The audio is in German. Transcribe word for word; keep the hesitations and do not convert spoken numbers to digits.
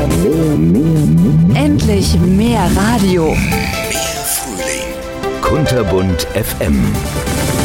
mehr, mehr, mehr, mehr. Endlich mehr Radio. Mehr Frühling. Kunterbunt F M.